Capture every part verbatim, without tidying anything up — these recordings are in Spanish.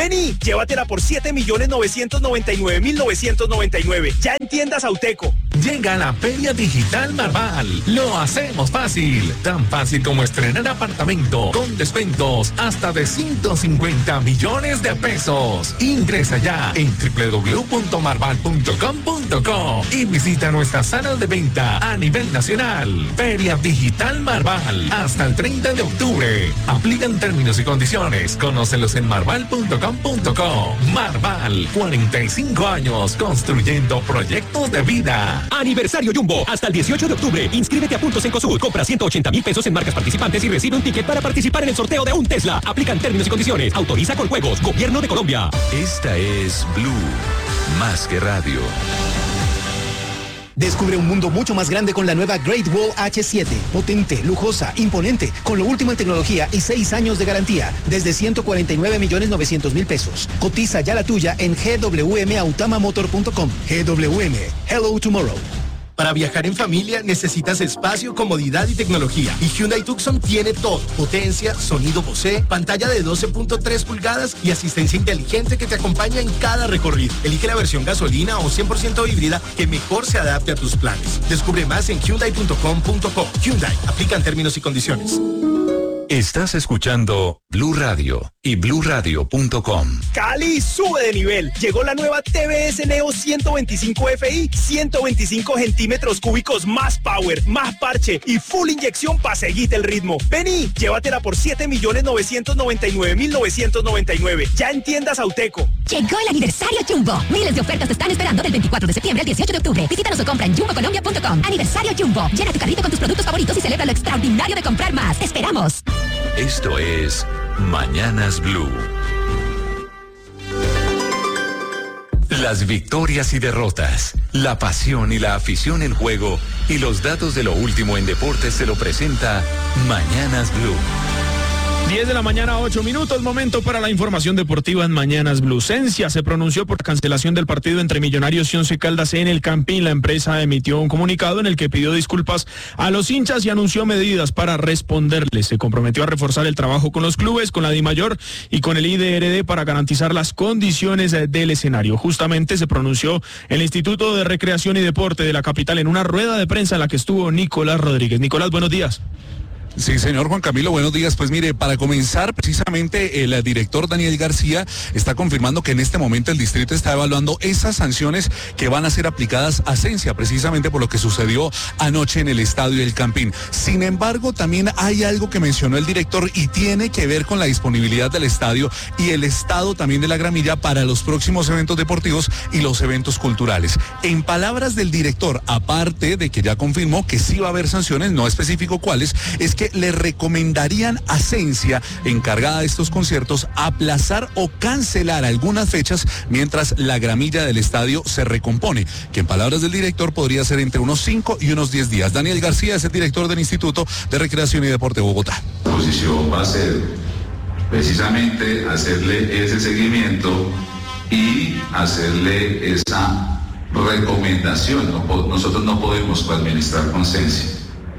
Vení, llévatela por siete millones novecientos noventa y nueve mil novecientos noventa y nueve. Ya en tiendas Auteco. Llega la Feria Digital Marval. Lo hacemos fácil. Tan fácil como estrenar apartamento con descuentos hasta de ciento cincuenta millones de pesos. Ingresa ya en doble u doble u doble u punto marval punto com punto co y visita nuestras salas de venta a nivel nacional. Feria Digital Marval hasta el treinta de octubre. Aplican términos y condiciones. Conócelos en marval punto com punto co. Marval, cuarenta y cinco años construyendo proyectos de vida. Aniversario Jumbo, hasta el dieciocho de octubre. Inscríbete a Puntos Encosud, compra ciento ochenta mil pesos en marcas participantes y recibe un ticket para participar en el sorteo de un Tesla. Aplican términos y condiciones. Autoriza con juegos. Gobierno de Colombia. Esta es Blue, más que radio. Descubre un mundo mucho más grande con la nueva Great Wall H siete. Potente, lujosa, imponente, con lo último en tecnología y seis años de garantía. Desde ciento cuarenta y nueve millones novecientos mil pesos. Cotiza ya la tuya en g w m autama motor punto com. G W M. Hello Tomorrow. Para viajar en familia necesitas espacio, comodidad y tecnología. Y Hyundai Tucson tiene todo. Potencia, sonido Bose, pantalla de doce punto tres pulgadas y asistencia inteligente que te acompaña en cada recorrido. Elige la versión gasolina o cien por ciento híbrida que mejor se adapte a tus planes. Descubre más en hyundai punto com punto co. Hyundai, aplican términos y condiciones. Estás escuchando Blue Radio y blue radio punto com. Cali sube de nivel. Llegó la nueva T V S Neo ciento veinticinco F I, ciento veinticinco centímetros cúbicos más power, más parche y full inyección para seguirte el ritmo. Vení, llévatela por siete millones novecientos noventa y nueve mil novecientos noventa y nueve. Ya en tiendas Auteco. Llegó el aniversario Jumbo. Miles de ofertas te están esperando del veinticuatro de septiembre al dieciocho de octubre. Visítanos o compra en jumbo colombia punto com. Aniversario Jumbo. Llena tu carrito con tus productos favoritos y celebra lo extraordinario de comprar más. ¡Te esperamos! Esto es Mañanas Blue. Las victorias y derrotas, la pasión y la afición en juego y los datos de lo último en deportes se lo presenta Mañanas Blue. diez de la mañana, ocho minutos, momento para la información deportiva en Mañanas Blue. Sencia se pronunció por cancelación del partido entre Millonarios y Once Caldas en el Campín. La empresa emitió un comunicado en el que pidió disculpas a los hinchas y anunció medidas para responderles. Se comprometió a reforzar el trabajo con los clubes, con la DIMAYOR y con el I D R D para garantizar las condiciones del escenario. Justamente se pronunció el Instituto de Recreación y Deporte de la capital en una rueda de prensa en la que estuvo Nicolás Rodríguez. Nicolás, buenos días. Sí, señor Juan Camilo, buenos días. Pues mire, para comenzar, precisamente el director Daniel García está confirmando que en este momento el distrito está evaluando esas sanciones que van a ser aplicadas a Sencia, precisamente por lo que sucedió anoche en el estadio El Campín. Sin embargo, también hay algo que mencionó el director y tiene que ver con la disponibilidad del estadio y el estado también de la gramilla para los próximos eventos deportivos y los eventos culturales. En palabras del director, aparte de que ya confirmó que sí va a haber sanciones, no especificó cuáles, es que le recomendarían a Sencia, encargada de estos conciertos, aplazar o cancelar algunas fechas mientras la gramilla del estadio se recompone, que en palabras del director podría ser entre unos cinco y unos diez días. Daniel García es el director del Instituto de Recreación y Deporte de Bogotá. La posición va a ser precisamente hacerle ese seguimiento y hacerle esa recomendación. Nosotros no podemos administrar con Sencia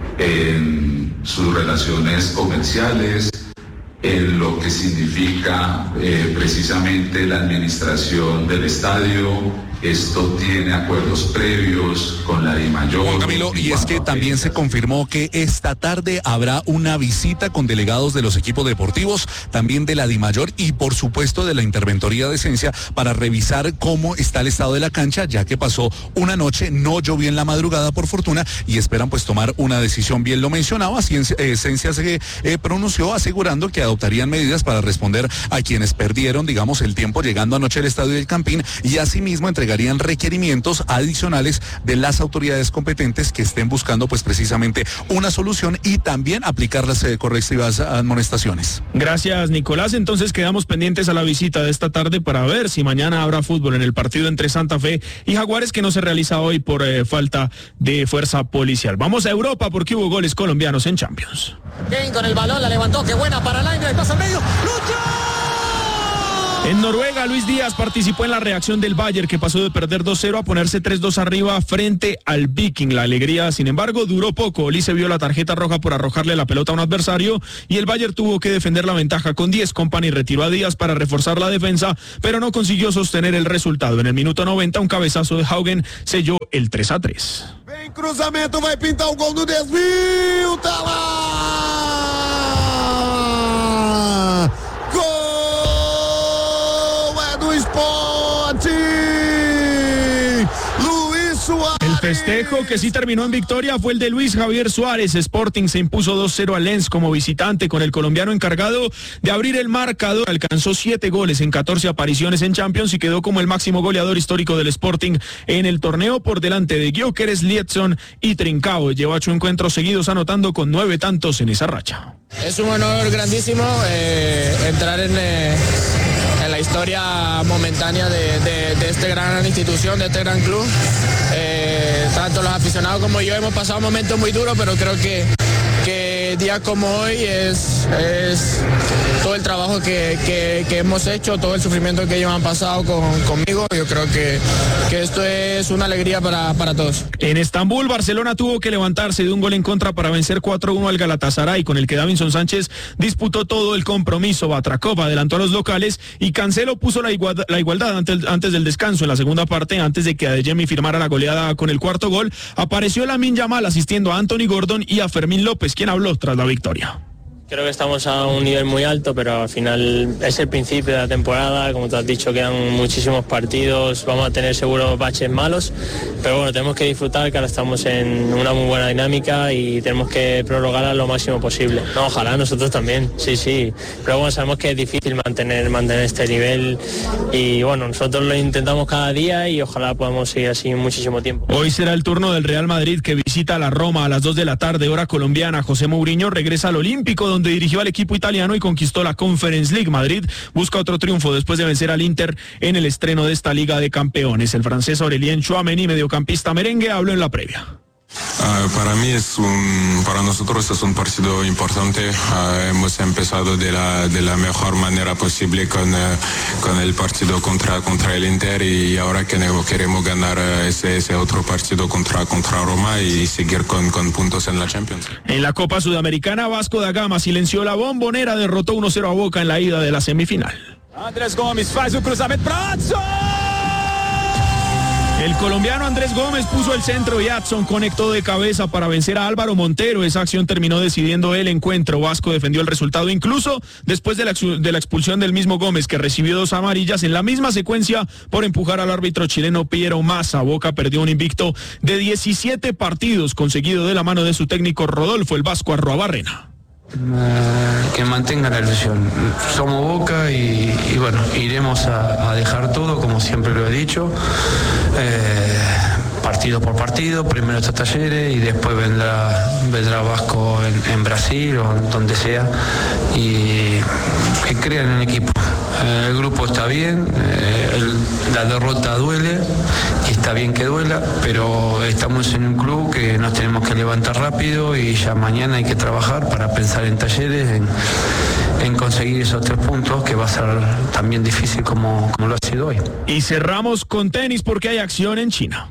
en sus relaciones comerciales, en lo que significa eh, precisamente la administración del estadio. Esto tiene acuerdos previos con la DIMAYOR. Juan Camilo, y es que también se confirmó que esta tarde habrá una visita con delegados de los equipos deportivos, también de la DIMAYOR y por supuesto de la Interventoría de Sencia para revisar cómo está el estado de la cancha, ya que pasó una noche, no llovió en la madrugada por fortuna y esperan pues tomar una decisión. Bien lo mencionaba, eh, Sencia se eh, pronunció asegurando que adoptarían medidas para responder a quienes perdieron, digamos, el tiempo llegando anoche al estadio del Campín y asimismo entre entregarían requerimientos adicionales de las autoridades competentes que estén buscando pues precisamente una solución y también aplicar las eh, correctivas amonestaciones. Gracias, Nicolás. Entonces quedamos pendientes a la visita de esta tarde para ver si mañana habrá fútbol en el partido entre Santa Fe y Jaguares, que no se realiza hoy por eh, falta de fuerza policial. Vamos a Europa porque hubo goles colombianos en Champions. Kane con el balón, la levantó, qué buena para Lainez, pasa al medio, ¡lucha! En Noruega, Luis Díaz participó en la reacción del Bayern, que pasó de perder dos cero a ponerse tres dos arriba frente al Viking. La alegría, sin embargo, duró poco. Olise vio la tarjeta roja por arrojarle la pelota a un adversario y el Bayern tuvo que defender la ventaja con diez. Kompany retiró a Díaz para reforzar la defensa, pero no consiguió sostener el resultado. En el minuto noventa, un cabezazo de Haugen selló el tres a tres. Vem cruzamento, vai pintar o gol no desvio, tá lá! Gol é do Sport! Luis Suárez. El festejo que sí terminó en victoria fue el de Luis Javier Suárez. Sporting se impuso dos cero al Lens como visitante, con el colombiano encargado de abrir el marcador. Alcanzó siete goles en catorce apariciones en Champions y quedó como el máximo goleador histórico del Sporting en el torneo, por delante de Gyökeres, Liedson y Trincao. Lleva ocho encuentros seguidos anotando con nueve tantos en esa racha. Es un honor grandísimo eh, entrar en... Eh... en la historia momentánea de, de, de esta gran institución, de este gran club. Eh, tanto los aficionados como yo hemos pasado momentos muy duros, pero creo que, que días como hoy es, es todo el trabajo que, que, que hemos hecho, todo el sufrimiento que ellos han pasado con, conmigo. Yo creo que, que esto es una alegría para, para todos. En Estambul, Barcelona tuvo que levantarse de un gol en contra para vencer cuatro uno al Galatasaray, con el que Davinson Sánchez disputó todo el compromiso. Batrakov adelantó a los locales y Cancelo puso la igualdad, la igualdad antes, antes del descanso. En la segunda parte, antes de que Adeyemi firmara la goleada con el cuarto gol, apareció Lamine Yamal asistiendo a Anthony Gordon y a Fermín López, quien habló tras la victoria. Creo que estamos a un nivel muy alto, pero al final es el principio de la temporada. Como te has dicho, quedan muchísimos partidos, vamos a tener seguro baches malos, pero bueno, tenemos que disfrutar, que ahora estamos en una muy buena dinámica y tenemos que prorrogarla lo máximo posible. No, ojalá nosotros también, sí, sí, pero bueno, sabemos que es difícil mantener, mantener este nivel y bueno, nosotros lo intentamos cada día y ojalá podamos seguir así muchísimo tiempo. Hoy será el turno del Real Madrid, que visita a la Roma a las dos de la tarde, hora colombiana. José Mourinho regresa al Olímpico, donde dirigió al equipo italiano y conquistó la Conference League. Madrid busca otro triunfo después de vencer al Inter en el estreno de esta Liga de Campeones. El francés Aurélien Tchouaméni, mediocampista merengue, habló en la previa. Uh, para mí es un, para nosotros es un partido importante. Uh, hemos empezado de la, de la mejor manera posible con, uh, con el partido contra, contra el Inter y ahora que queremos ganar uh, ese, ese otro partido contra, contra Roma y seguir con, con puntos en la Champions. En la Copa Sudamericana, Vasco da Gama silenció la Bombonera, derrotó uno cero a Boca en la ida de la semifinal. Andrés Gómez faz o cruzamento para Adson. El colombiano Andrés Gómez puso el centro y Adson conectó de cabeza para vencer a Álvaro Montero. Esa acción terminó decidiendo el encuentro. Vasco defendió el resultado incluso después de la, de la expulsión del mismo Gómez, que recibió dos amarillas en la misma secuencia por empujar al árbitro chileno Piero Massa. Boca perdió un invicto de diecisiete partidos conseguido de la mano de su técnico Rodolfo el Vasco Arruabarrena. Uh, que mantenga la ilusión. Somos Boca y, y bueno, iremos a, a dejar todo como siempre lo he dicho, eh, partido por partido. Primero está Talleres y después vendrá vendrá Vasco en, en Brasil o donde sea, y que crean en el equipo. Eh, el grupo está bien, eh, el, la derrota duele y está bien que duela, pero estamos en un club que nos tenemos que levantar rápido y ya mañana hay que trabajar para pensar en Talleres, en, en conseguir esos tres puntos, que va a ser también difícil como, como lo ha sido hoy. Y cerramos con tenis porque hay acción en China.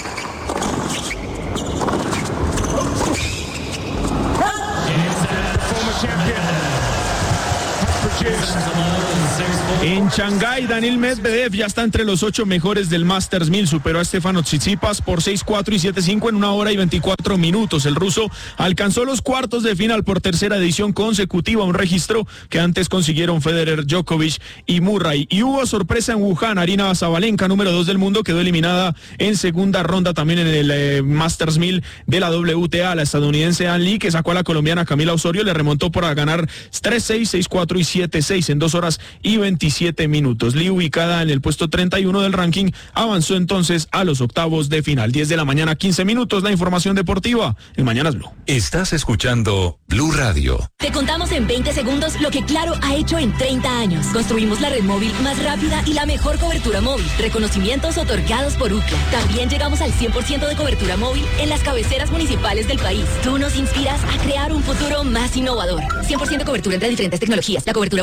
En Shanghái, Daniil Medvedev ya está entre los ocho mejores del Masters mil. Superó a Stefano Tsitsipas por seis cuatro y siete cinco en una hora y veinticuatro minutos. El ruso alcanzó los cuartos de final por tercera edición consecutiva, un registro que antes consiguieron Federer, Djokovic y Murray. Y hubo sorpresa en Wuhan. Arina Zabalenka, número dos del mundo, quedó eliminada en segunda ronda también en el eh, Masters mil de la W T A. La estadounidense Ann Lee, que sacó a la colombiana Camila Osorio, le remontó para ganar tres seis, seis cuatro y siete seis en dos horas y veintisiete minutos. Lee, ubicada en el puesto treinta y uno del ranking, avanzó entonces a los octavos de final. diez de la mañana, quince minutos, la información deportiva en Mañanas Blue. Estás escuchando Blue Radio. Te contamos en veinte segundos lo que Claro ha hecho en treinta años. Construimos la red móvil más rápida y la mejor cobertura móvil. Reconocimientos otorgados por U C L A. También llegamos al cien por ciento de cobertura móvil en las cabeceras municipales del país. Tú nos inspiras a crear un futuro más innovador. cien por ciento cobertura entre diferentes tecnologías. La cobertura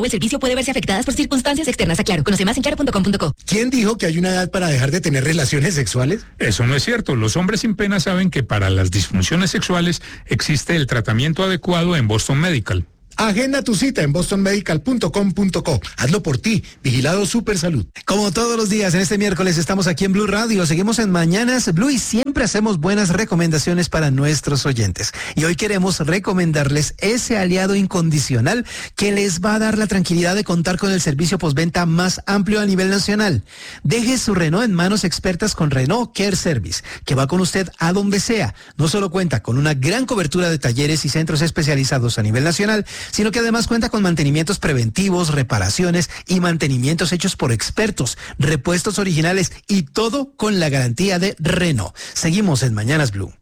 o el servicio puede verse afectadas por circunstancias externas a Claro. Conoce más en claro punto com punto co. ¿Quién dijo que hay una edad para dejar de tener relaciones sexuales? Eso no es cierto. Los hombres sin pena saben que para las disfunciones sexuales existe el tratamiento adecuado en Boston Medical. Agenda tu cita en boston medical punto com punto co. Hazlo por ti. Vigilado Super Salud. Como todos los días, en este miércoles estamos aquí en Blue Radio. Seguimos en Mañanas Blue y siempre hacemos buenas recomendaciones para nuestros oyentes. Y hoy queremos recomendarles ese aliado incondicional que les va a dar la tranquilidad de contar con el servicio postventa más amplio a nivel nacional. Deje su Renault en manos expertas con Renault Care Service, que va con usted a donde sea. No solo cuenta con una gran cobertura de talleres y centros especializados a nivel nacional, sino que además cuenta con mantenimientos preventivos, reparaciones y mantenimientos hechos por expertos, repuestos originales y todo con la garantía de Renault. Seguimos en Mañanas Blue.